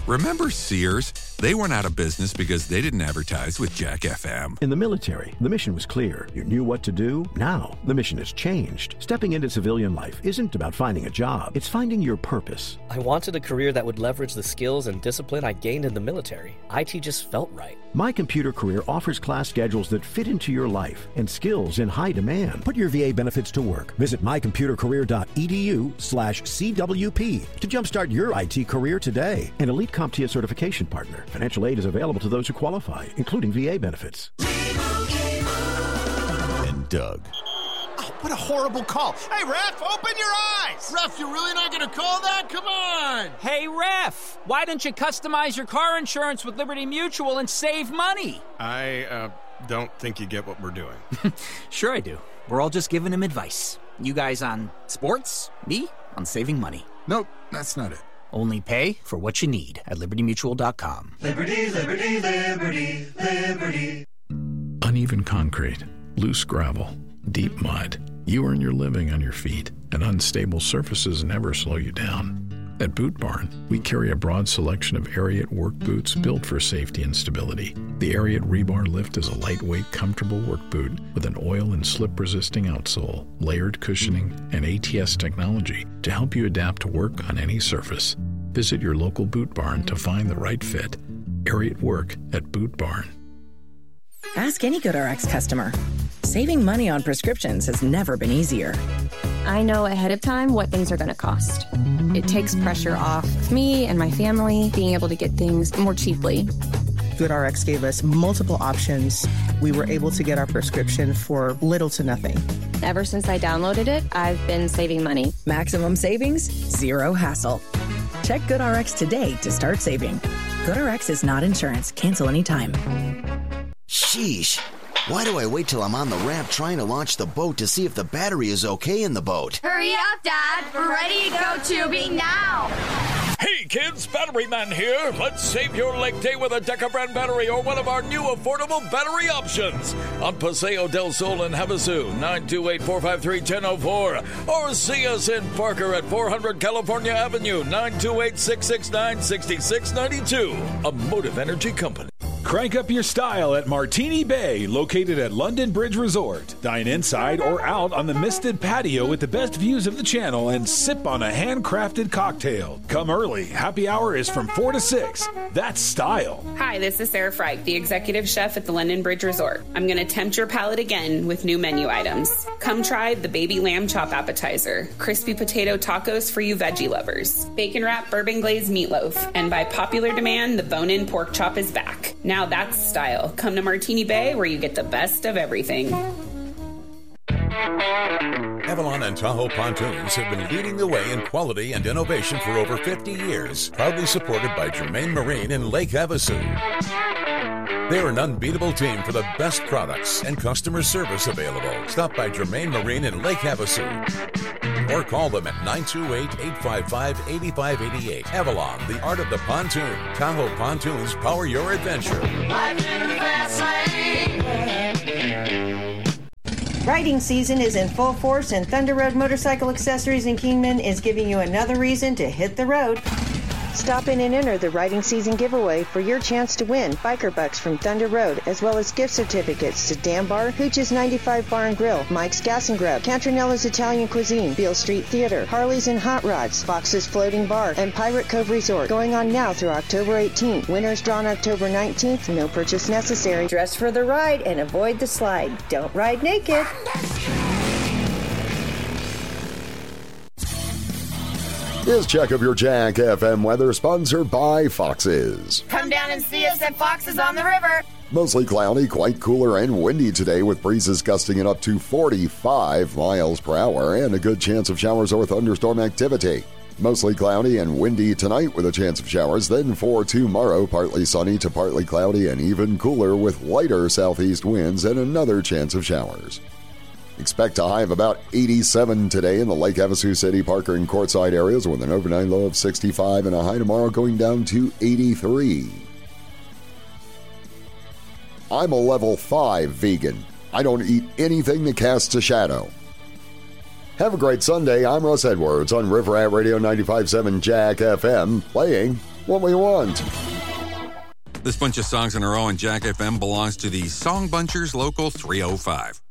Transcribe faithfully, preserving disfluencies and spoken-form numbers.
Remember Sears? They went out of business because they didn't advertise with Jack F M. In the military, the mission was clear. You knew what to do. Now, the mission has changed. Stepping into civilian life isn't about finding a job. It's finding your purpose. I wanted a career that would leverage the skills and discipline I gained in the military. I T just felt right. My Computer Career offers class schedules that fit into your life and skills in high demand. Put your V A benefits to work. Visit mycomputercareer.edu slash CWP to jumpstart your I T career today. An Elite CompTIA certification partner. Financial aid is available to those who qualify, including V A benefits. And Doug. Oh, what a horrible call. Hey, Ref, open your eyes. Ref, you're really not going to call that? Come on. Hey, Ref, why don't you customize your car insurance with Liberty Mutual and save money? I uh, don't think you get what we're doing. Sure I do. We're all just giving him advice. You guys on sports, me on saving money. Nope, that's not it. Only pay for what you need at liberty mutual dot com. Liberty, liberty, liberty, liberty. Uneven concrete, loose gravel, deep mud. You earn your living on your feet, and unstable surfaces never slow you down. At Boot Barn, we carry a broad selection of Ariat work boots built for safety and stability. The Ariat Rebar Lift is a lightweight, comfortable work boot with an oil and slip-resisting outsole, layered cushioning, and A T S technology to help you adapt to work on any surface. Visit your local Boot Barn to find the right fit. Ariat Work at Boot Barn. Ask any GoodRx customer. Saving money on prescriptions has never been easier. I know ahead of time what things are going to cost. It takes pressure off me and my family being able to get things more cheaply. GoodRx gave us multiple options. We were able to get our prescription for little to nothing. Ever since I downloaded it, I've been saving money. Maximum savings, zero hassle. Check GoodRx today to start saving. GoodRx is not insurance. Cancel anytime. Sheesh. Why do I wait till I'm on the ramp trying to launch the boat to see if the battery is okay in the boat? Hurry up, Dad. We're ready to go tubing now. Hey, kids, Battery Man here. Let's save your leg day with a Deca brand battery or one of our new affordable battery options. On Paseo del Sol in Havasu, nine two eight, four five three, one zero zero four. Or see us in Parker at four hundred California Avenue, nine two eight, six six nine, six six nine two. A Motive Energy company. Crank up your style at Martini Bay, located at London Bridge Resort. Dine inside or out on the misted patio with the best views of the channel and sip on a handcrafted cocktail. Come early. Happy hour is from four to six. That's style. Hi, this is Sarah Freich, the executive chef at the London Bridge Resort. I'm going to tempt your palate again with new menu items. Come try the baby lamb chop appetizer, crispy potato tacos for you veggie lovers, bacon wrap bourbon glazed meatloaf, and by popular demand, the bone-in pork chop is back. Now that's style. Come to Martini Bay where you get the best of everything. Avalon and Tahoe Pontoons have been leading the way in quality and innovation for over fifty years, proudly supported by Germain Marine in Lake Havasu. They're an unbeatable team for the best products and customer service available. Stop by Germain Marine in Lake Havasu or call them at nine two eight, eight five five, eight five eight eight. Avalon, the art of the pontoon. Tahoe Pontoons power your adventure. Life in the fast lane. Riding season is in full force, and Thunder Road Motorcycle Accessories in Kingman is giving you another reason to hit the road. Stop in and enter the riding season giveaway for your chance to win biker bucks from Thunder Road, as well as gift certificates to Dan Bar, Hooch's ninety-five Bar and Grill, Mike's Gas and Grub, Cantronella's Italian Cuisine, Beale Street Theater, Harley's and Hot Rods, Fox's Floating Bar, and Pirate Cove Resort. Going on now through October eighteenth. Winners drawn October nineteenth. No purchase necessary. Dress for the ride and avoid the slide. Don't ride naked. This check of your Jack F M weather sponsored by Fox's. Come down and see us at Fox's on the River. Mostly cloudy, quite cooler and windy today with breezes gusting at up to forty-five miles per hour and a good chance of showers or thunderstorm activity. Mostly cloudy and windy tonight with a chance of showers. Then for tomorrow, partly sunny to partly cloudy and even cooler with lighter southeast winds and another chance of showers. Expect a high of about eighty-seven today in the Lake Havasu City, Parker, and Quartzsite areas with an overnight low of sixty-five and a high tomorrow going down to eighty-three. I'm a level five vegan. I don't eat anything that casts a shadow. Have a great Sunday. I'm Russ Edwards on River Rat Radio ninety-five point seven Jack F M, playing what we want. This bunch of songs in a row on Jack F M belongs to the Song Bunchers Local three oh five.